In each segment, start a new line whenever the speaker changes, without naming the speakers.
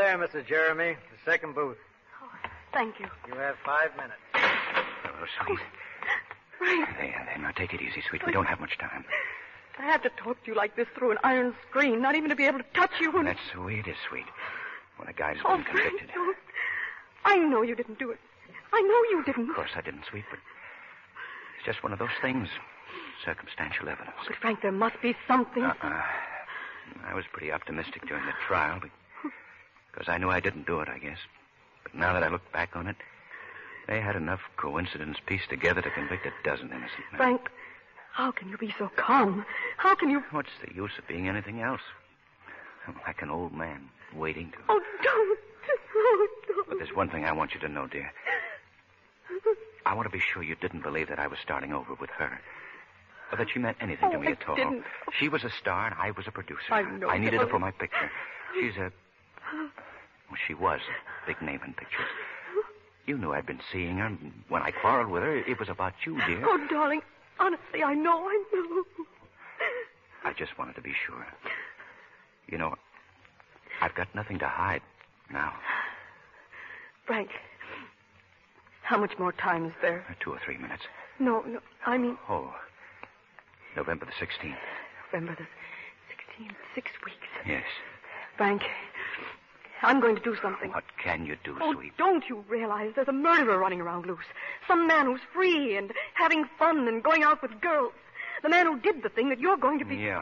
there, Mrs. Jeremy. The second booth.
Oh, thank you.
You have 5 minutes.
Hello, sweet.
Frank.
There. Now, take it easy, sweet. We don't have much time.
I have to talk to you like this through an iron screen, not even to be able to touch you. And...
That's the way it is, sweet. When a guy's
Oh,
been convicted.
Frank, don't. I know you didn't do it. I know you didn't.
Of course I didn't, sweet, but it's just one of those things. Circumstantial evidence.
But, Frank, there must be something.
I was pretty optimistic during the trial because I knew I didn't do it, I guess. But now that I look back on it, they had enough coincidence pieced together to convict a dozen innocent men.
Frank, how can you be so calm? How can you...
What's the use of being anything else? I'm like an old man waiting to...
Oh, don't. Oh, don't.
But there's one thing I want you to know, dear. I want to be sure you didn't believe that I was starting over with her. Or that she meant anything to me at all.
Didn't.
She was a star and I was a producer.
I know.
I needed her for my picture. She's a... Well, she was a big name in pictures. You knew I'd been seeing her. When I quarreled with her, it was about you, dear.
Oh, darling, honestly, I know.
I just wanted to be sure. You know, I've got nothing to hide now.
Frank, how much more time is there?
2 or 3 minutes.
No, I mean...
Oh, November the 16th.
November the 16th, 6 weeks.
Yes.
Frank, I'm going to do something.
What can you do,
Oh,
sweet?
don't you realize there's a murderer running around loose? Some man who's free and having fun and going out with girls. The man who did the thing that you're going to be...
Yeah.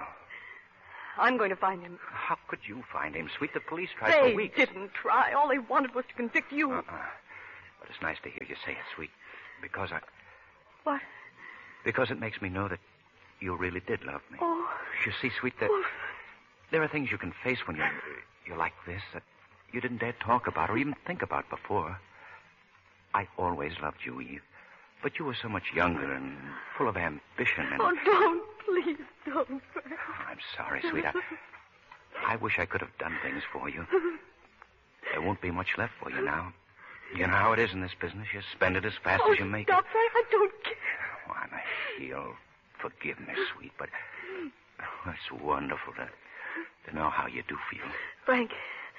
I'm going to find him.
How could you find him, sweet? The police tried
They
for weeks.
didn't try. All they wanted was to convict you.
But it's nice to hear you say it, sweet. Because
What?
Because it makes me know that you really did love me.
Oh.
You see, sweet, there are things you can face when you're like this that you didn't dare talk about or even think about before. I always loved you, Eve. But you were so much younger and full of ambition and...
Oh, don't. Please don't.
I'm sorry, sweet. I wish I could have done things for you. There won't be much left for you now. You know how it is in this business. You spend it as fast as you make
stop,
it.
Frank. I don't care.
Oh, I'm a heel. Forgive me, sweet, but it's wonderful to know how you do feel.
Frank,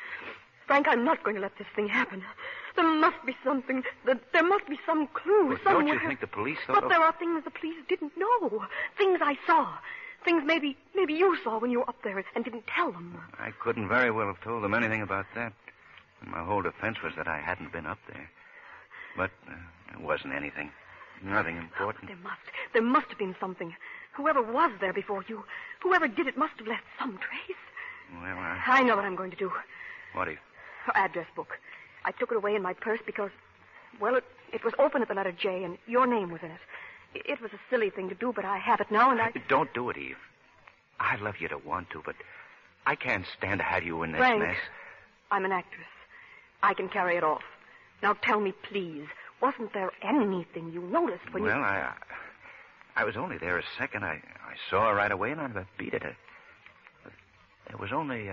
I'm not going to let this thing happen. There must be something. There must be some clue
Well,
somewhere.
don't you think the police thought...
But there are things the police didn't know. Things I saw. Things maybe you saw when you were up there and didn't tell them.
I couldn't very well have told them anything about that. My whole defense was that I hadn't been up there. But it wasn't anything. Nothing important.
There must have been something. Whoever was there before you, whoever did it must have left some trace.
Well,
I know what I'm going to do.
What if...
Her address book. I took it away in my purse because, well, it was open at the letter J and your name was in it. It was a silly thing to do, but I have it now and I...
Don't do it, Eve. I love you to want to, but I can't stand to have you in this
Frank,
mess.
I'm an actress. I can carry it off. Now tell me, please, wasn't there anything you noticed when
Well, I was only there a second. I saw her right away and I beat it. There was only,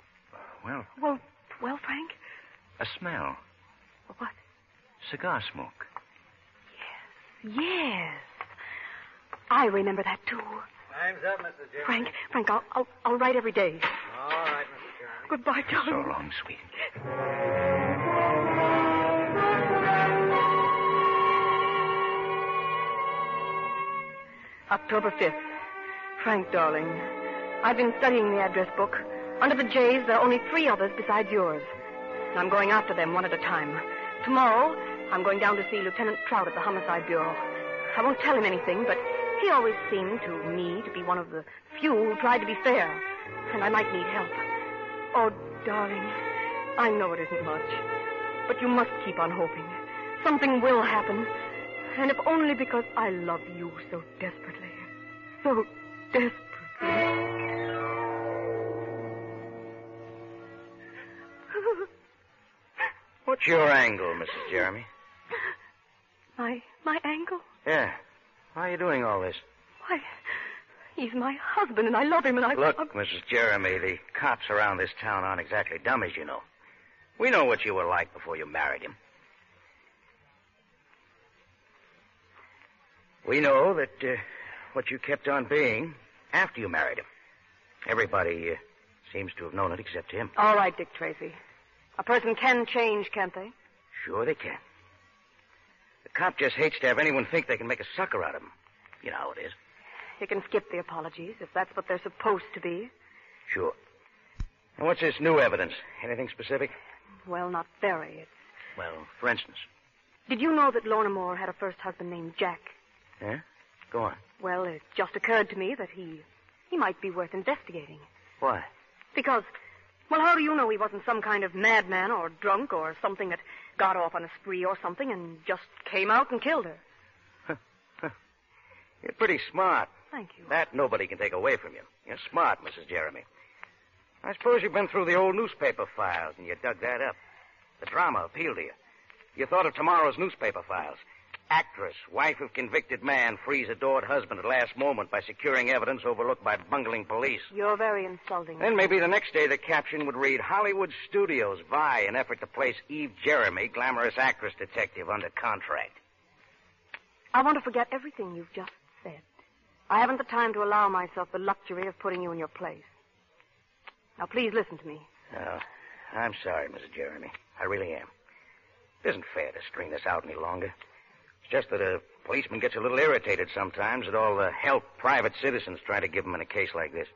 Well, Frank?
a smell.
What?
Cigar smoke.
Yes. I remember that, too.
Time's up, Mrs. Jeremy.
Frank, I'll write every day.
All right, Mrs. Jeremy.
Goodbye, darling.
So long, sweet.
October 5th. Frank, darling, I've been studying the address book. Under the J's, there are only 3 others besides yours. And I'm going after them one at a time. Tomorrow, I'm going down to see Lieutenant Trout at the Homicide Bureau. I won't tell him anything, but he always seemed to me to be one of the few who tried to be fair. And I might need help. Oh, darling, I know it isn't much. But you must keep on hoping. Something will happen. And if only because I love you so desperately. So desperately.
What's your angle, Mrs. Jeremy?
My ankle?
Yeah. Why are you doing all this?
Why, he's my husband, and I love him, and
Look, Mrs. Jeremy, the cops around this town aren't exactly dummies, you know. We know what you were like before you married him. We know that what you kept on being after you married him. Everybody seems to have known it except him.
All right, Dick Tracy. A person can change, can't they?
Sure they can. The cop just hates to have anyone think they can make a sucker out of him. You know how it is.
You can skip the apologies, if that's what they're supposed to be.
Sure. And what's this new evidence? Anything specific?
Well, not very.
Well, for instance.
Did you know that Lorna Moore had a first husband named Jack?
Yeah? Go on.
Well, it just occurred to me that he might be worth investigating.
Why?
Because, well, how do you know he wasn't some kind of madman or drunk or something that got off on a spree or something and just came out and killed her?
You're pretty smart.
Thank you.
That nobody can take away from you. You're smart, Mrs. Jeremy. I suppose you've been through the old newspaper files and you dug that up. The drama appealed to you. You thought of tomorrow's newspaper files. Actress, wife of convicted man, frees adored husband at last moment by securing evidence overlooked by bungling police.
You're very insulting.
Then maybe the next day the caption would read, Hollywood Studios vie in effort to place Eve Jeremy, glamorous actress detective, under contract.
I want to forget everything you've just said. I haven't the time to allow myself the luxury of putting you in your place. Now, please listen to me.
No, I'm sorry, Mrs. Jeremy. I really am. It isn't fair to string this out any longer. It's just that a policeman gets a little irritated sometimes at all the help private citizens try to give him in a case like this.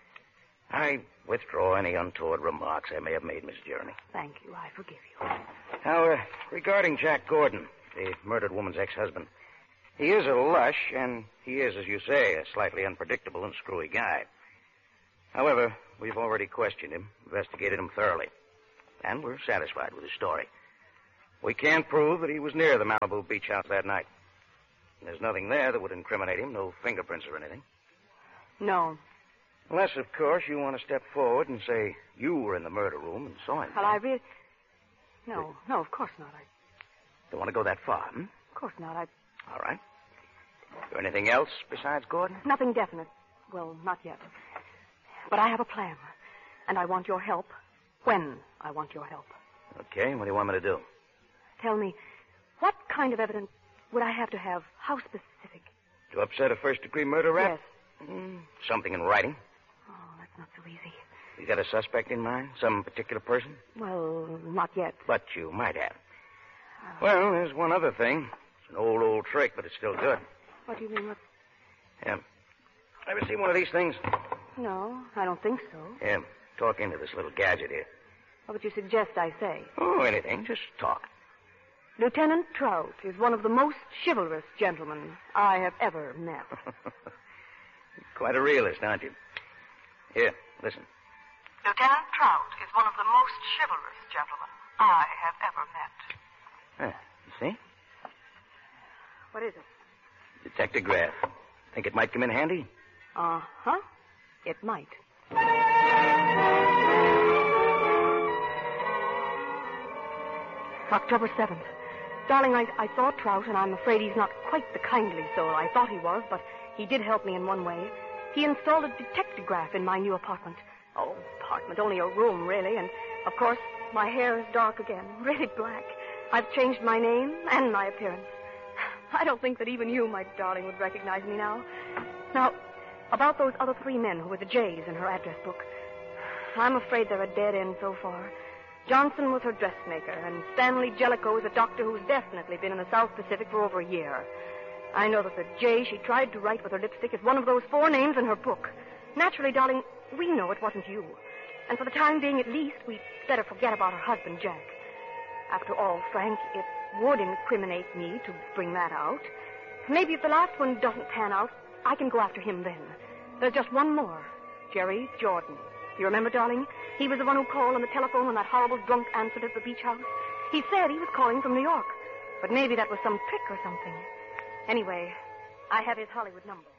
I withdraw any untoward remarks I may have made, Mrs. Jeremy.
Thank you. I forgive you.
Now, regarding Jack Gordon, the murdered woman's ex-husband, he is a lush, and he is, as you say, a slightly unpredictable and screwy guy. However, we've already questioned him, investigated him thoroughly, and we're satisfied with his story. We can't prove that he was near the Malibu beach house that night. There's nothing there that would incriminate him, no fingerprints or anything.
No.
Unless, of course, you want to step forward and say you were in the murder room and saw him.
Well, I really... No, of course not.
Don't want to go that far, hmm?
Of course not.
All right. Is there anything else besides Gordon?
Nothing definite. Well, not yet. But I have a plan, and I want your help when I want your help.
Okay, what do you want me to do?
Tell me, what kind of evidence would I have to have? How specific?
To upset a first-degree murder rap?
Yes.
Something in writing.
Oh, that's not so easy.
You got a suspect in mind? Some particular person?
Well, not yet.
But you might have. Well, there's one other thing. It's an old trick, but it's still good.
What do you mean?
Yeah. Ever seen one of these things?
No, I don't think so.
Yeah. Talk into this little gadget here.
What would you suggest I say?
Oh, anything. Just talk.
Lieutenant Trout is one of the most chivalrous gentlemen I have ever met.
Quite a realist, aren't you? Here, listen.
Lieutenant Trout is one of the most chivalrous gentlemen I have ever met.
You see?
What is it?
Detectograph. Think it might come in handy?
Uh-huh. It might. October 7th. Darling, I saw Trout, and I'm afraid he's not quite the kindly soul I thought he was, but he did help me in one way. He installed a detectograph in my new apartment. Oh, apartment, only a room, really, and, of course, my hair is dark again, really black. I've changed my name and my appearance. I don't think that even you, my darling, would recognize me now. Now, about those other 3 men who were the J's in her address book. I'm afraid they're a dead end so far. Johnson was her dressmaker, and Stanley Jellicoe is a doctor who's definitely been in the South Pacific for over a year. I know that the J she tried to write with her lipstick is one of those 4 names in her book. Naturally, darling, we know it wasn't you. And for the time being, at least, we'd better forget about her husband, Jack. After all, Frank, it would incriminate me to bring that out. Maybe if the last one doesn't pan out, I can go after him then. There's just one more. Jerry Jordan. You remember, darling? He was the one who called on the telephone when that horrible drunk answered at the beach house. He said he was calling from New York. But maybe that was some trick or something. Anyway, I have his Hollywood number.